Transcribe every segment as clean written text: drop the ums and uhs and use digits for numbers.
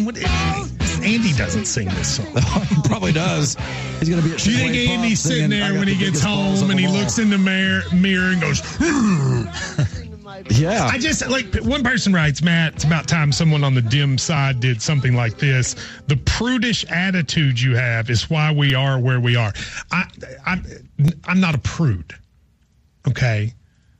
Andy doesn't sing this song. He probably does. He's going to be at Do you think Andy's sitting there when he gets home and he looks in the mirror and goes, yeah. I just, like, one person writes, Matt, it's about time someone on the dim side did something like this. The prudish attitude you have is why we are where we are. I'm not a prude, okay?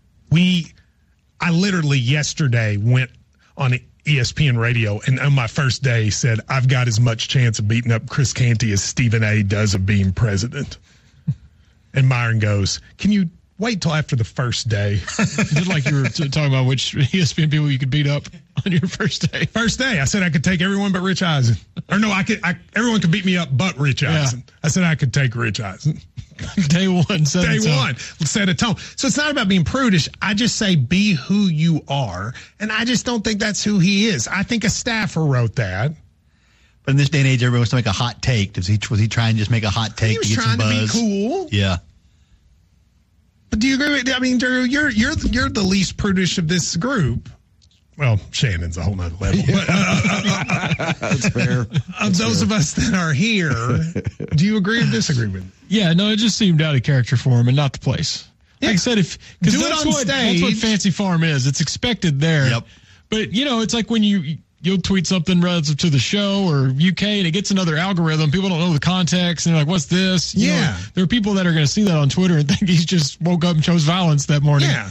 I literally yesterday went on ESPN radio and on my first day said, I've got as much chance of beating up Chris Canty as Stephen A. does of being president. And Myron goes, can you wait till after the first day? Just like you were talking about which ESPN people you could beat up on your first day. First day, I said I could take everyone but Rich Eisen. Or no, everyone could beat me up but Rich Eisen. I said I could take Rich Eisen. Day one, set a tone. So it's not about being prudish. I just say be who you are. And I just don't think that's who he is. I think a staffer wrote that. But in this day and age, everyone wants to make a hot take. Was he trying to just make a hot take to get some buzz? He was trying to be cool. Yeah. But do you agree with? I mean, Drew, you're the least prudish of this group. Well, Shannon's a whole nother level. That's fair. Of those of us that are here, do you agree or disagree with me? Yeah, no, it just seemed out of character for him and not the place. Yeah. Like I said, because that's what Fancy Farm is. It's expected there. Yep. But it's like when you'll tweet something relative to the show or UK and it gets another algorithm. People don't know the context and they're like, what's this? You know, there are people that are going to see that on Twitter and think he's just woke up and chose violence that morning. Yeah.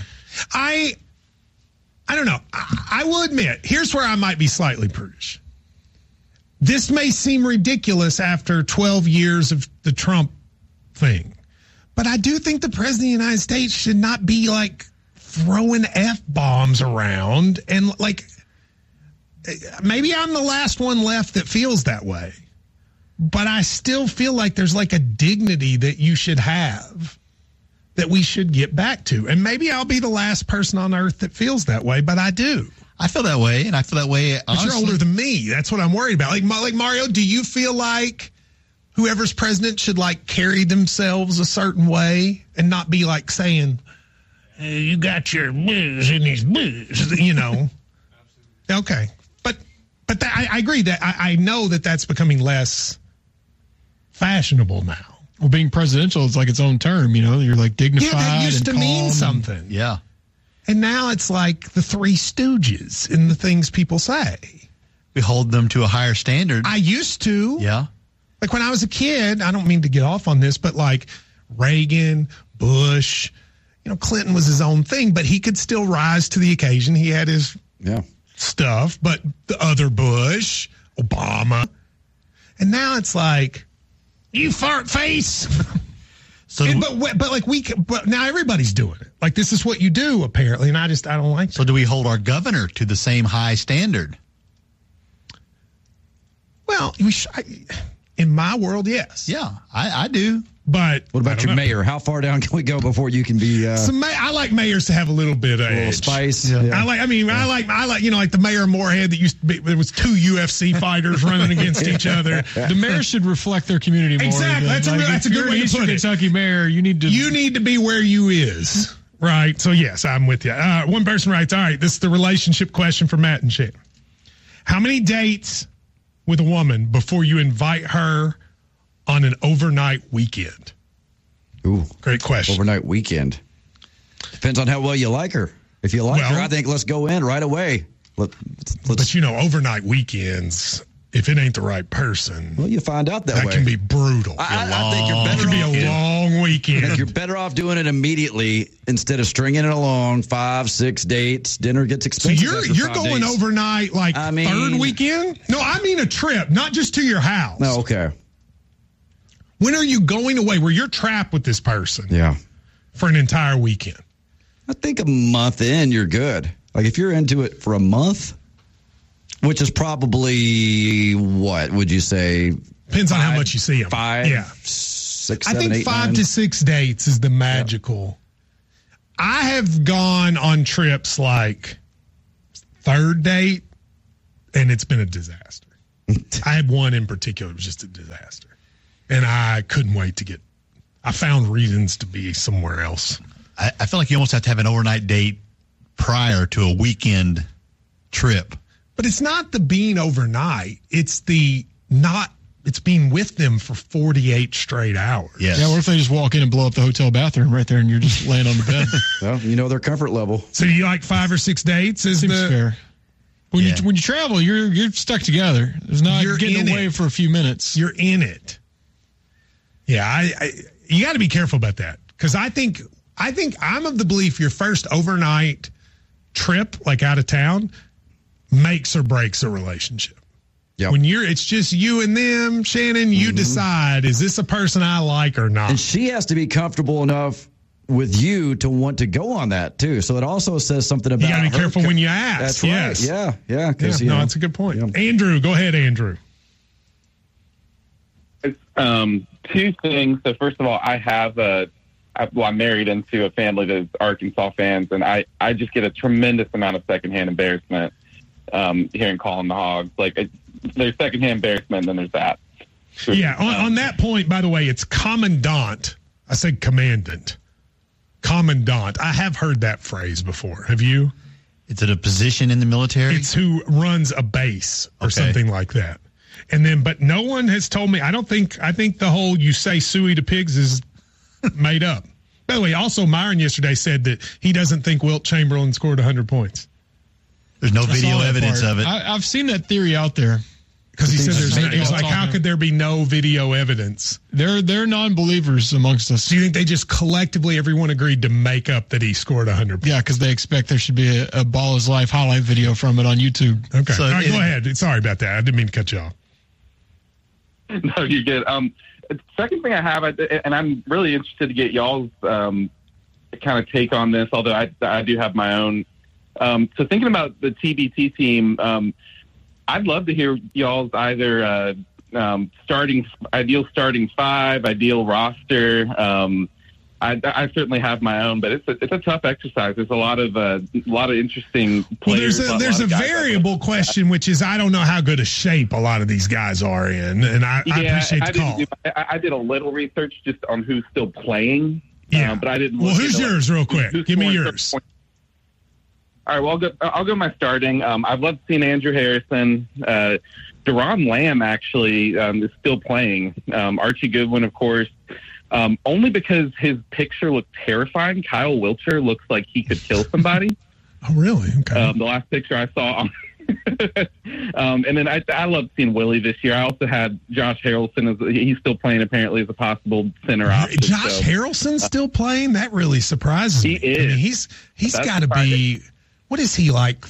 I don't know. I will admit, here's where I might be slightly prudish. This may seem ridiculous after 12 years of the Trump thing, but I do think the president of the United States should not be like throwing F-bombs around and like, maybe I'm the last one left that feels that way, but I still feel like there's like a dignity that you should have that we should get back to. And maybe I'll be the last person on earth that feels that way, but I do. I feel that way, and I feel that way, honestly. But you're older than me. That's what I'm worried about. Like Mario, do you feel like whoever's president should like carry themselves a certain way and not be like saying, hey, you got your booze in these booze, Absolutely. Okay. But I agree that I know that that's becoming less fashionable now. Well, being presidential is like its own term, You're like dignified. Yeah, that used to mean something. Yeah. And now it's like the Three Stooges in the things people say. We hold them to a higher standard. I used to. Yeah. Like when I was a kid, I don't mean to get off on this, but like Reagan, Bush, Clinton was his own thing, but he could still rise to the occasion. He had his stuff, but the other Bush, Obama. And now it's like, you fart face. But now everybody's doing it. Like this is what you do apparently, and I don't like. So do we hold our governor to the same high standard? Well, in my world, yes. Yeah, I do. But what about your mayor? How far down can we go before you can be? I like mayors to have a little bit of edge. Spice. Yeah. I like like the mayor of Moorhead that used to be. There was two UFC fighters running against each other. The mayor should reflect their community more. Exactly. That's a good way to put it. Kentucky mayor, you need to be where you is. Right. So yes, I'm with you. One person writes, all right, this is the relationship question for Matt and Shannon. How many dates with a woman before you invite her on an overnight weekend? Ooh, great question. Overnight weekend. Depends on how well you like her. If you like her, I think let's go in right away. Let's. But overnight weekends, if it ain't the right person, well, you find out that way. That can be brutal. I think you're better off. It can be a long weekend. I think you're better off doing it immediately instead of stringing it along 5, 6 dates. Dinner gets expensive. So you're going days. Overnight third weekend? No, I mean a trip, not just to your house. No, okay. When are you going away where you're trapped with this person? Yeah. For an entire weekend? I think a month in, you're good. Like if you're into it for a month, which is probably, what would you say? Depends on how much you see them. 5, yeah. 6, 7, I think 8, 5 9. to 6 dates is the magical. Yeah. I have gone on trips like third date, and it's been a disaster. I had one in particular. It was just a disaster. And I couldn't wait to get – I found reasons to be somewhere else. I feel like you almost have to have an overnight date prior to a weekend trip. But it's not the being overnight. It's it's being with them for 48 straight hours. Yes. Yeah, what if they just walk in and blow up the hotel bathroom right there and you're just laying on the bed? Well, you know their comfort level. So you like 5 or 6 dates? Seems fair. When you travel, you're stuck together. There's not getting away for a few minutes. You're in it. Yeah, you got to be careful about that, because I think I'm of the belief your first overnight trip, like out of town, makes or breaks a relationship. Yep. When it's just you and them, Shannon, you decide, is this a person I like or not? And she has to be comfortable enough with you to want to go on that too. So it also says something about you got to be careful when you ask. That's right. Yes. Yeah. No, that's a good point. Yeah. Andrew, go ahead, Andrew. Two things. So first of all, I'm married into a family that's Arkansas fans, and I just get a tremendous amount of secondhand embarrassment hearing calling the Hogs. Like, there's secondhand embarrassment, and then there's that. Yeah, on that point, by the way, it's commandant. I said commandant. Commandant. I have heard that phrase before. Have you? Is it a position in the military? It's who runs a base or something like that. And then, but no one has told me. I think the whole you say suey to pigs is made up. By the way, also Myron yesterday said that he doesn't think Wilt Chamberlain scored 100 points. There's no video evidence of it. I've seen that theory out there. Because he said he's like, how could there be no video evidence? They're non-believers amongst us. Do you think they just collectively, everyone agreed to make up that he scored 100 points? Yeah, because they expect there should be a Ball is Life highlight video from it on YouTube. Okay. So, all right, go ahead. Sorry about that. I didn't mean to cut you off. No, you get. Second thing I have, and I'm really interested to get y'all's kind of take on this, although I do have my own. So thinking about the TBT team, I'd love to hear y'all's either ideal starting five, ideal roster. I certainly have my own, but it's a tough exercise. There's a lot of interesting players. Well, there's a variable question, which is I don't know how good a shape a lot of these guys are in, and I appreciate the call. I did a little research just on who's still playing. Yeah, but I didn't. Well, who's yours, real quick? Give me yours. All right, well, I'll go my starting. I've loved seeing Andrew Harrison. Deron Lamb actually is still playing. Archie Goodwin, of course. Only because his picture looked terrifying. Kyle Wiltshire looks like he could kill somebody. Oh, really? Okay. The last picture I saw. And then I loved seeing Willie this year. I also had Josh Harrelson. He's still playing, apparently, as a possible center option. Josh Harrelson's still playing? That really surprises me. He is. I mean, he's got to be, what is he, like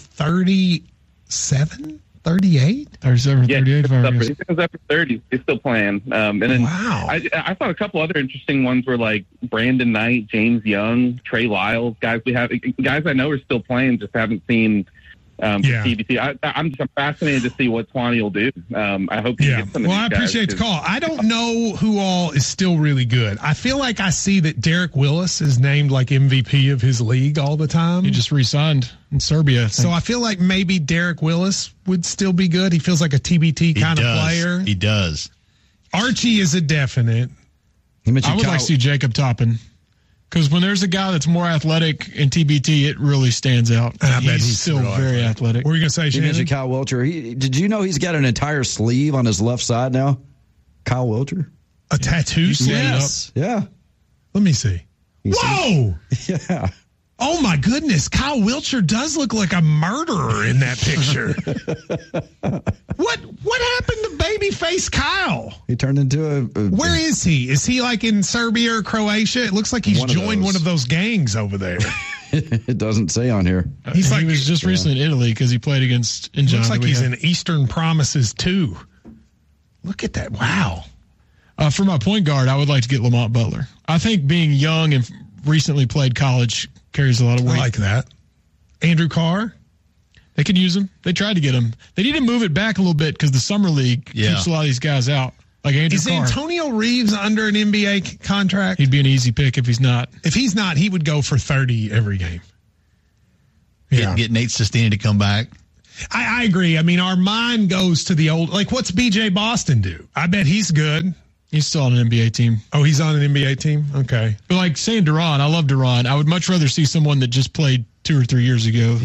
37? 38? 37, yeah, 38. He's up to 30. He's still playing. And then wow. I thought a couple other interesting ones were like Brandon Knight, James Young, Trey Lyles, guys I know are still playing, just haven't seen TBT. I'm fascinated to see what Twanny will do. I hope he gets some of these I appreciate the call. I don't know who all is still really good. I feel like I see that Derek Willis is named like MVP of his league all the time. He just re-signed in Serbia. So I feel like maybe Derek Willis would still be good. He feels like a TBT kind of player. He does. Archie is a definite. I would like to see Jacob Toppin. Because when there's a guy that's more athletic in TBT, it really stands out. And I bet he's still very athletic. What were you going to say, You Shannon? mentioned Kyle Wiltshire. Did you know he's got an entire sleeve on his left side now? Kyle Wiltshire? A tattoo sleeve? Yes. Yeah. Let me see. Whoa! Yeah. Oh, my goodness. Kyle Wiltshire does look like a murderer in that picture. What happened to babyface Kyle? He turned into a Where is he? Is he like in Serbia or Croatia? It looks like he's joined one of those gangs over there. It doesn't say on here. He was just recently in Italy because he played against Injan. Looks like he's in Eastern Promises too. Look at that. Wow. For my point guard, I would like to get Lamont Butler. I think being young and recently played college carries a lot of weight. I like that. Andrew Carr? They could use him. They tried to get him. They need to move it back a little bit because the summer league keeps a lot of these guys out. Like Andrew Carr. Is Antonio Reeves under an NBA contract? He'd be an easy pick if he's not. If he's not, he would go for 30 every game. Yeah. Get Nate Sestini to come back. I agree. I mean, our mind goes to the old, like, what's BJ Boston do? I bet he's good. He's still on an NBA team. Oh, he's on an NBA team? Okay. But like saying Deron, I love Deron. I would much rather see someone that just played 2 or 3 years ago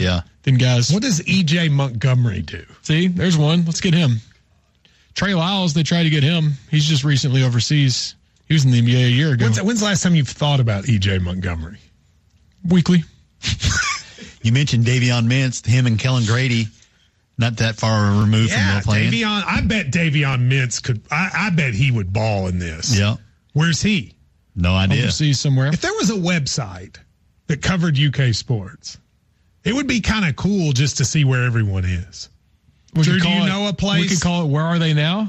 than guys. What does E.J. Montgomery do? See, there's one. Let's get him. Trey Lyles, they tried to get him. He's just recently overseas. He was in the NBA a year ago. When's the last time you've thought about E.J. Montgomery? Weekly. You mentioned Davion Mintz, him and Kellen Grady, not that far removed from playing. I bet Davion Mintz could. I bet he would ball in this. Yeah. Where's he? No idea. Overseas somewhere. If there was a website that covered UK sports, it would be kind of cool just to see where everyone is. Drew, do you know a place? We could call it Where Are They Now?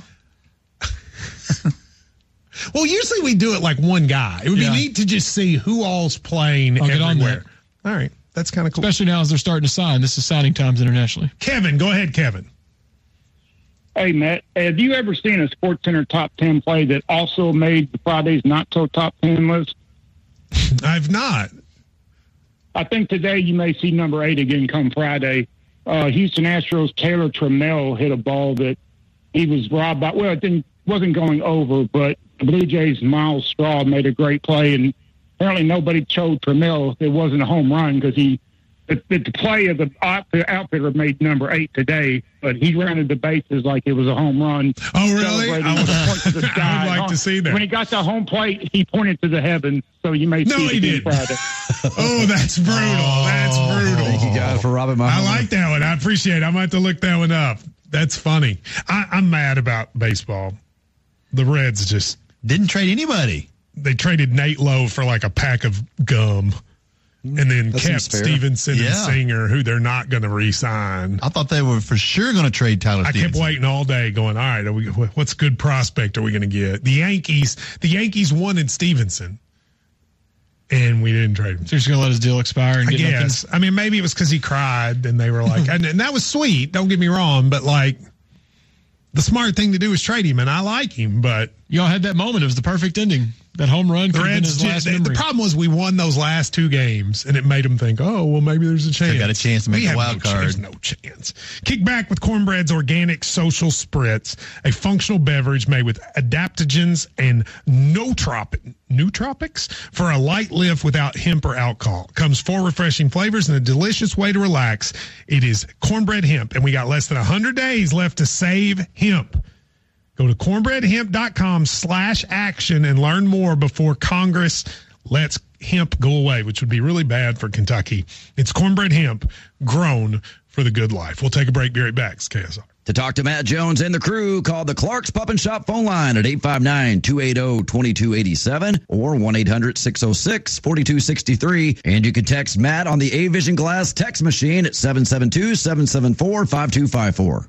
Well, usually we do it like one guy. It would be neat to just see who all's playing everywhere. All right. That's kind of cool. Especially now as they're starting to sign. This is signing times internationally. Kevin, go ahead, Kevin. Hey, Matt, have you ever seen a SportsCenter top 10 play that also made the Friday's not so top 10 list? I've not. I think today you may see number 8 again come Friday. Houston Astros' Taylor Trammell hit a ball that he was robbed by. Well, it wasn't going over, but the Blue Jays' Miles Straw made a great play, and apparently nobody chose Trammell. It wasn't a home run because the play of the outfitter made number 8 today, but he rounded the bases like it was a home run. Oh, really? I would like to see that. When he got to home plate, he pointed to the heavens, so you may see it Friday. Oh, that's brutal. That's brutal. Thank you guys for robbing my home. I like that one. I appreciate it. I might have to look that one up. That's funny. I'm mad about baseball. The Reds just didn't trade anybody. They traded Nate Lowe for like a pack of gum. And then kept Stevenson and Singer, who they're not going to re-sign. I thought they were for sure going to trade Tyler Stevenson. I kept waiting all day going, all right, what's good prospect are we going to get? The Yankees wanted Stevenson, and we didn't trade him. So you're just going to let his deal expire and get nothing? I mean, maybe it was because he cried, and they were like, and that was sweet, don't get me wrong, but like, the smart thing to do is trade him, and I like him, but... Y'all had that moment. It was the perfect ending. That home run could have been his last memory. The problem was we won those last 2 games, and it made them think, oh, well, maybe there's a chance. They got a chance to make the wild card. There's no chance. Kick back with Cornbread's Organic Social Spritz, a functional beverage made with adaptogens and nootropics for a light lift without hemp or alcohol. Comes 4 refreshing flavors and a delicious way to relax. It is Cornbread Hemp, and we got less than 100 days left to save hemp. Go to cornbreadhemp.com/action and learn more before Congress lets hemp go away, which would be really bad for Kentucky. It's Cornbread Hemp, grown for the good life. We'll take a break. Be right back. It's KSR. To talk to Matt Jones and the crew, call the Clark's Pup and Shop phone line at 859-280-2287 or 1-800-606-4263. And you can text Matt on the A-Vision Glass text machine at 772-774-5254.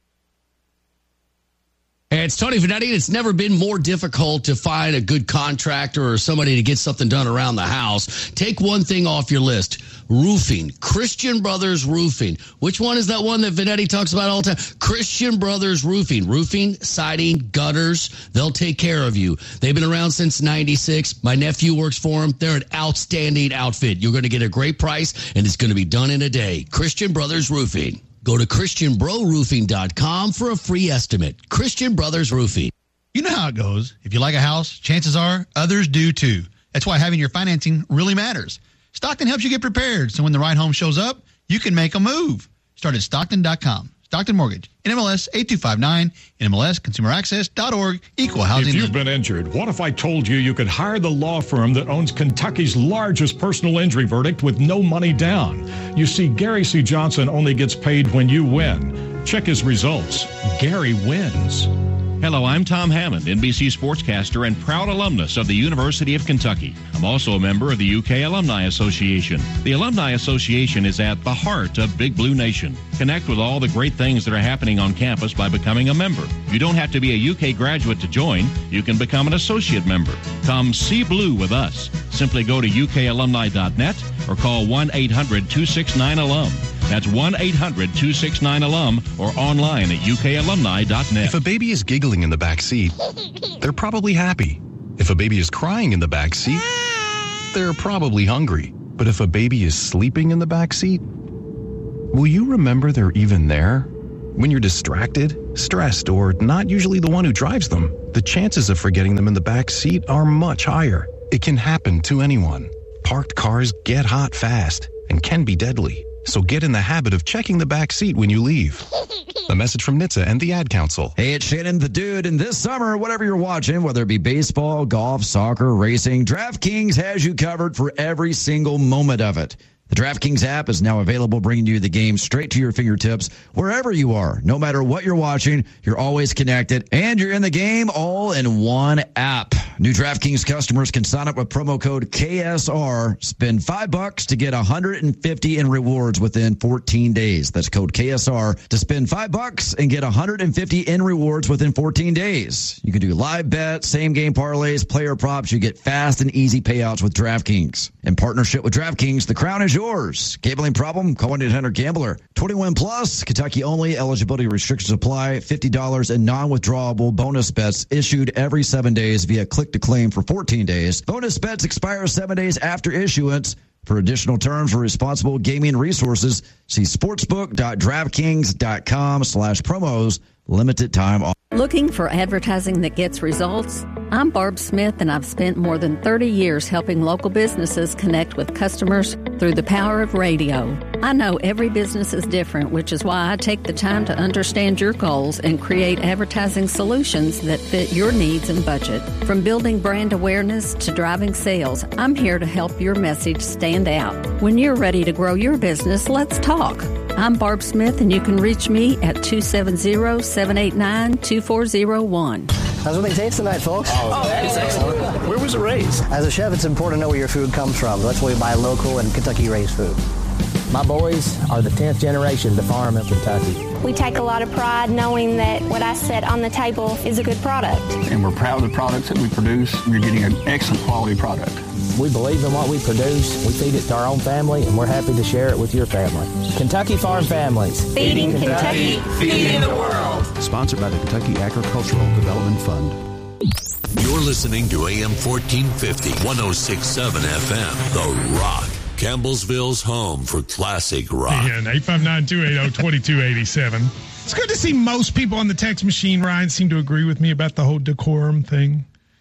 Hey, it's Tony Vanetti. It's never been more difficult to find a good contractor or somebody to get something done around the house. Take one thing off your list. Roofing. Christian Brothers Roofing. Which one is that one that Vanetti talks about all the time? Christian Brothers Roofing. Roofing, siding, gutters. They'll take care of you. They've been around since 96. My nephew works for them. They're an outstanding outfit. You're going to get a great price, and it's going to be done in a day. Christian Brothers Roofing. Go to ChristianBroRoofing.com for a free estimate. Christian Brothers Roofing. You know how it goes. If you like a house, chances are others do too. That's why having your financing really matters. Stockton helps you get prepared, so when the right home shows up, you can make a move. Start at Stockton.com. Stockton Mortgage, NMLS 8259, NMLSConsumerAccess.org, Equal Housing. If you've been injured, what if I told you you could hire the law firm that owns Kentucky's largest personal injury verdict with no money down? You see, Gary C. Johnson only gets paid when you win. Check his results. Gary wins. Hello, I'm Tom Hammond, NBC sportscaster and proud alumnus of the University of Kentucky. I'm also a member of the UK Alumni Association. The Alumni Association is at the heart of Big Blue Nation. Connect with all the great things that are happening on campus by becoming a member. You don't have to be a UK graduate to join. You can become an associate member. Come see blue with us. Simply go to ukalumni.net or call 1-800-269-ALUM. That's 1-800-269-ALUM or online at ukalumni.net. If a baby is giggling in the back seat, they're probably happy. If a baby is crying in the back seat, they're probably hungry. But if a baby is sleeping in the back seat, will you remember they're even there? When you're distracted, stressed, or not usually the one who drives them, the chances of forgetting them in the back seat are much higher. It can happen to anyone. Parked cars get hot fast and can be deadly. So get in the habit of checking the back seat when you leave. A message from NHTSA and the Ad Council. Hey, it's Shannon the Dude, and this summer, whatever you're watching, whether it be baseball, golf, soccer, racing, DraftKings has you covered for every single moment of it. The DraftKings app is now available, bringing you the game straight to your fingertips wherever you are. No matter what you're watching, you're always connected, and you're in the game all in one app. New DraftKings customers can sign up with promo code KSR, spend $5 to get $150 in rewards within 14 days. That's code KSR to spend $5 and get $150 in rewards within 14 days. You can do live bets, same game parlays, player props. You get fast and easy payouts with DraftKings. In partnership with DraftKings, the crown is yours. Gambling problem? Call 1-800-GAMBLER. 21 plus, Kentucky only. Eligibility restrictions apply. $50 in non-withdrawable bonus bets issued every 7 days via click to claim for 14 days. Bonus bets expire 7 days after issuance. For additional terms for responsible gaming resources, see sportsbook.draftkings.com/promos. Limited time offer. Looking for advertising that gets results? I'm Barb Smith, and I've spent more than 30 years helping local businesses connect with customers through the power of radio. I know every business is different, which is why I take the time to understand your goals and create advertising solutions that fit your needs and budget. From building brand awareness to driving sales, I'm here to help your message stand out. When you're ready to grow your business, let's talk. I'm Barb Smith, and you can reach me at 270-789-2401. How's everything taste tonight, folks? It's excellent. Where was it raised? As a chef, it's important to know where your food comes from. That's why we buy local and Kentucky-raised food. My boys are the 10th generation to farm in Kentucky. We take a lot of pride knowing that what I set on the table is a good product. And we're proud of the products that we produce. We're getting an excellent quality product. We believe in what we produce. We feed it to our own family, and we're happy to share it with your family. Kentucky Farm Families. Feeding Kentucky, feeding the world. Sponsored by the Kentucky Agricultural Development Fund. You're listening to AM 1450, 106.7 FM, The Rock. Campbellsville's home for classic rock. Yeah, 859-280-2287. It's good to see most people on the text machine, Ryan, seem to agree with me about the whole decorum thing.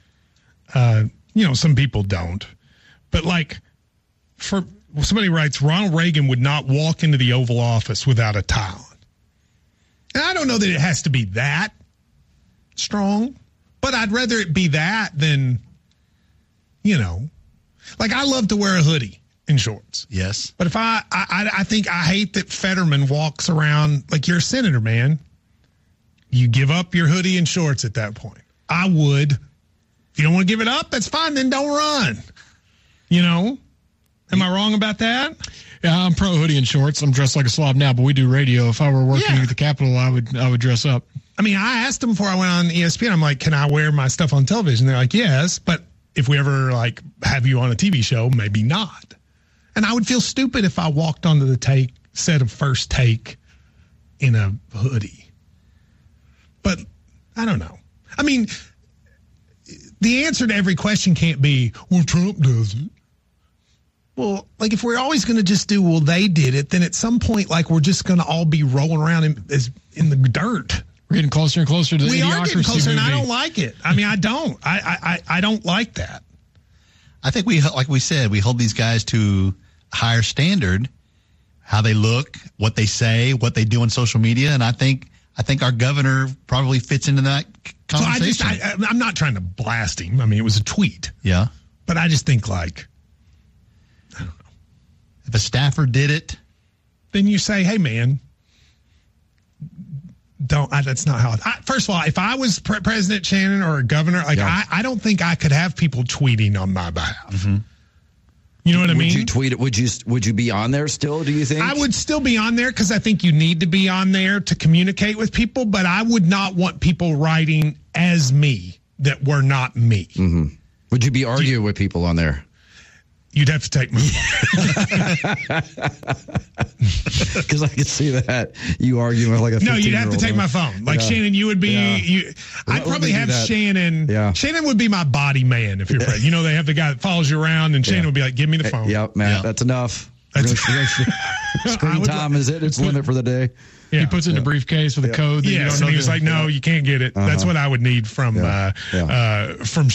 Some people don't. But, somebody writes, Ronald Reagan would not walk into the Oval Office without a tie on. And I don't know that it has to be that strong, but I'd rather it be that than, I love to wear a hoodie and shorts. Yes. But if I hate that Fetterman walks around like you're a senator, man. You give up your hoodie and shorts at that point. I would. If you don't want to give it up, that's fine. Then don't run. Am I wrong about that? Yeah, I'm pro hoodie and shorts. I'm dressed like a slob now, but we do radio. If I were working at the Capitol, I would dress up. I mean, I asked them before I went on ESPN. I'm like, can I wear my stuff on television? They're like, yes, but if we ever have you on a TV show, maybe not. And I would feel stupid if I walked onto the set of First Take in a hoodie. But I don't know. I mean, the answer to every question can't be, well, Trump does it. Well, if we're always going to just do, well, they did it, then at some point, we're just going to all be rolling around in the dirt. We're getting closer and closer to the Idiocracy. We are getting closer, movie. And I don't like it. I mean, I don't. I don't like that. I think like we said, we hold these guys to a higher standard, how they look, what they say, what they do on social media, and I think our governor probably fits into that conversation. So I'm not trying to blast him. I mean, it was a tweet. Yeah. But I just think I don't know. If a staffer did it, then you say, hey, man, that's not how first of all, if I was President Shannon or a governor, I don't think I could have people tweeting on my behalf. Mm-hmm. You know what I mean? Would you tweet it? Would you be on there still, do you think? I would still be on there because I think you need to be on there to communicate with people, but I would not want people writing as me that were not me. Mm-hmm. Would you be arguing with people on there? You'd have to take my phone. Because I could see that. You arguing with a 15-year-old. No, you'd have to take my phone. Shannon, you would be... Yeah. I'd probably have Shannon... Yeah. Shannon would be my body man, if you're afraid. They have the guy that follows you around, and Shannon would be like, give me the phone. Yep, man, that's enough. Screen time is its limit for the day. Yeah. He puts it in a briefcase with a code that you don't know. And he was like, no, you can't get it. That's what I would need from